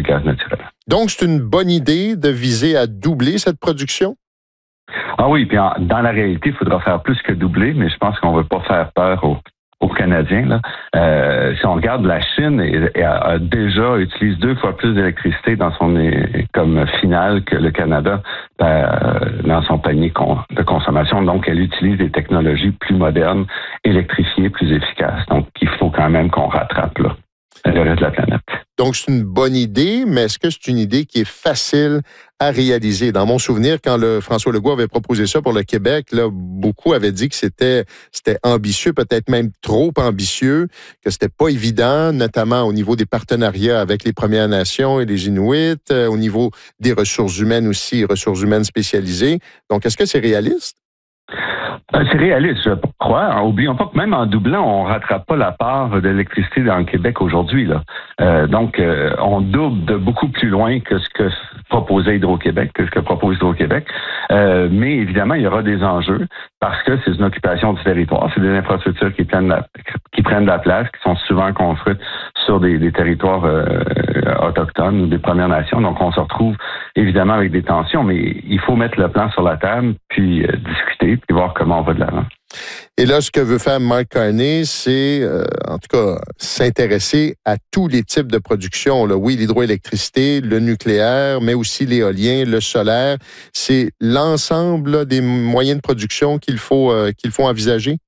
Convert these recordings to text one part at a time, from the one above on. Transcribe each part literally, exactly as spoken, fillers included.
gaz naturel. Donc, c'est une bonne idée de viser à doubler cette production? Ah oui, puis en, dans la réalité, il faudra faire plus que doubler, mais je pense qu'on ne veut pas faire peur aux, aux Canadiens. Là. Euh, si on regarde, la Chine et, et a, a déjà utilise deux fois plus d'électricité dans son comme finale que le Canada euh, dans son panier con, de consommation. Donc, elle utilise des technologies plus modernes, électrifiées, plus efficaces. Donc, il faut quand même qu'on rattrape là, le reste de la planète. Donc, c'est une bonne idée, mais est-ce que c'est une idée qui est facile à réaliser? Dans mon souvenir, quand le François Legault avait proposé ça pour le Québec, là, beaucoup avaient dit que c'était c'était ambitieux, peut-être même trop ambitieux, que c'était pas évident, notamment au niveau des partenariats avec les Premières Nations et les Inuits, euh, au niveau des ressources humaines aussi, ressources humaines spécialisées. Donc, est-ce que c'est réaliste? C'est réaliste, je crois. Oublions pas que même en doublant, on rattrape pas la part de l'électricité dans le Québec aujourd'hui. Là. Euh, donc, euh, on double de beaucoup plus loin que ce que proposait Hydro-Québec, que ce que propose Hydro-Québec. Euh, mais évidemment, il y aura des enjeux parce que c'est une occupation du territoire. C'est des infrastructures qui prennent la, qui prennent de la place, qui sont souvent construites sur des, des territoires euh, autochtones ou des Premières Nations. Donc, on se retrouve évidemment avec des tensions, mais il faut mettre le plan sur la table, puis euh, discuter, puis voir comment on va de l'avant. Et là, ce que veut faire Mark Carney, c'est, euh, en tout cas, s'intéresser à tous les types de production. Là. Oui, l'hydroélectricité, le nucléaire, mais aussi l'éolien, le solaire. C'est l'ensemble là, des moyens de production qu'il faut, euh, qu'il faut envisager?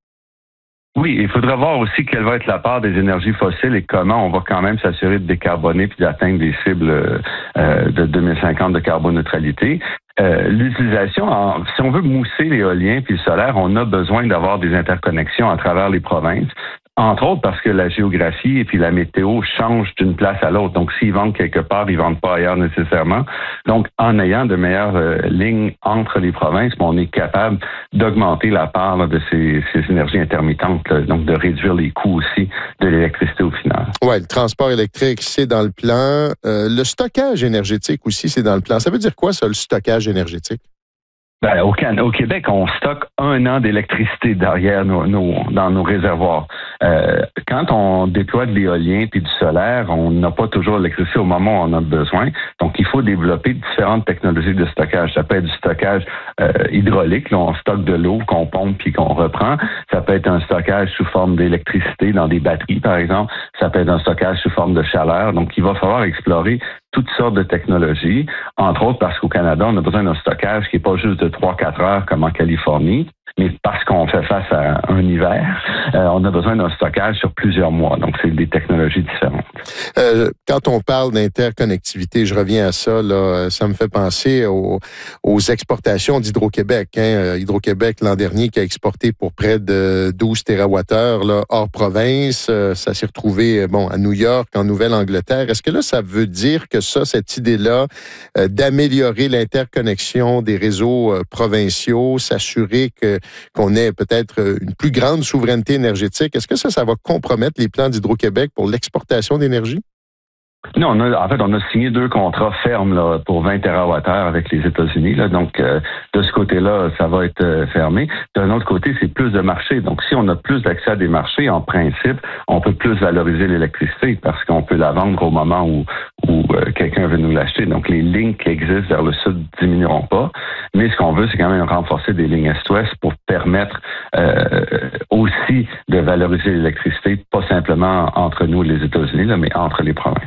Oui, il faudra voir aussi quelle va être la part des énergies fossiles et comment on va quand même s'assurer de décarboner puis d'atteindre des cibles euh, de deux mille cinquante de carboneutralité. Euh, l'utilisation, en, si on veut mousser l'éolien puis le solaire, on a besoin d'avoir des interconnexions à travers les provinces. Entre autres parce que la géographie et puis la météo changent d'une place à l'autre. Donc, s'ils vendent quelque part, ils vendent pas ailleurs nécessairement. Donc, en ayant de meilleures euh, lignes entre les provinces, on est capable d'augmenter la part là, de ces, ces énergies intermittentes, là, donc de réduire les coûts aussi de l'électricité au final. Oui, le transport électrique, c'est dans le plan. Euh, le stockage énergétique aussi, c'est dans le plan. Ça veut dire quoi, ça, le stockage énergétique? Ben, au, Can- au Québec, on stocke un an d'électricité derrière nos, nos, dans nos réservoirs. Euh, quand on déploie de l'éolien puis du solaire, on n'a pas toujours l'électricité au moment où on en a besoin. Donc, il faut développer différentes technologies de stockage. Ça peut être du stockage euh, hydraulique, là, on stocke de l'eau qu'on pompe puis qu'on reprend. Ça peut être un stockage sous forme d'électricité dans des batteries, par exemple. Ça peut être un stockage sous forme de chaleur. Donc, il va falloir explorer toutes sortes de technologies, entre autres parce qu'au Canada, on a besoin d'un stockage qui n'est pas juste de trois à quatre heures comme en Californie, mais parce qu'on fait face à un hiver, euh, on a besoin d'un stockage sur plusieurs mois. Donc, c'est des technologies différentes. Euh, quand on parle d'interconnectivité, je reviens à ça, là, ça me fait penser aux, aux exportations d'Hydro-Québec. Hein. Hydro-Québec, l'an dernier, qui a exporté pour près de douze térawattheures là, hors province. Euh, ça s'est retrouvé bon, à New York, en Nouvelle-Angleterre. Est-ce que là, ça veut dire que ça, cette idée-là, euh, d'améliorer l'interconnexion des réseaux euh, provinciaux, s'assurer que qu'on ait peut-être une plus grande souveraineté énergétique. Est-ce que ça, ça va compromettre les plans d'Hydro-Québec pour l'exportation d'énergie? Non, on a, en fait, on a signé deux contrats fermes là, pour vingt térawattheures avec les États-Unis. Là, donc, euh, de ce côté-là, ça va être euh, fermé. D'un autre côté, c'est plus de marché. Donc, si on a plus d'accès à des marchés, en principe, on peut plus valoriser l'électricité parce qu'on peut la vendre au moment où, où euh, quelqu'un veut nous l'acheter. Donc, les lignes qui existent vers le sud diminueront pas. Mais ce qu'on veut, c'est quand même renforcer des lignes est-ouest pour permettre euh, aussi de valoriser l'électricité, pas simplement entre nous et les États-Unis, là, mais entre les provinces.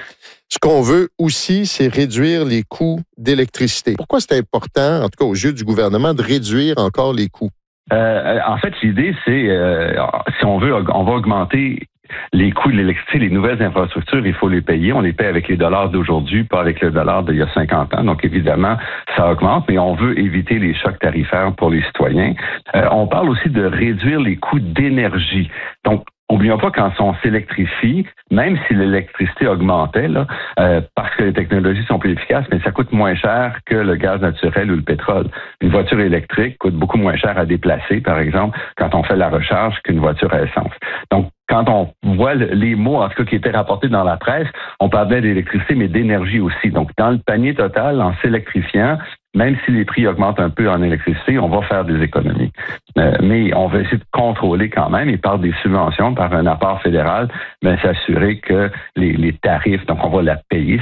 Ce qu'on veut aussi, c'est réduire les coûts d'électricité. Pourquoi c'est important, en tout cas aux yeux du gouvernement, de réduire encore les coûts? Euh, en fait, l'idée, c'est, euh, si on veut, on va augmenter les coûts de l'électricité, les nouvelles infrastructures, il faut les payer. On les paie avec les dollars d'aujourd'hui, pas avec le dollar d'il y a cinquante ans. Donc, évidemment, ça augmente, mais on veut éviter les chocs tarifaires pour les citoyens. Euh, on parle aussi de réduire les coûts d'énergie. Donc, oublions pas, quand on s'électrifie, même si l'électricité augmentait, là, euh, parce que les technologies sont plus efficaces, mais ça coûte moins cher que le gaz naturel ou le pétrole. Une voiture électrique coûte beaucoup moins cher à déplacer, par exemple, quand on fait la recharge qu'une voiture à essence. Donc, quand on voit les mots, en tout cas, qui étaient rapportés dans la presse, on parlait d'électricité, mais d'énergie aussi. Donc, dans le panier total, en s'électrifiant, même si les prix augmentent un peu en électricité, on va faire des économies. Euh, mais on va essayer de contrôler quand même, et par des subventions, par un apport fédéral, mais s'assurer que les, les tarifs, donc on va la payer,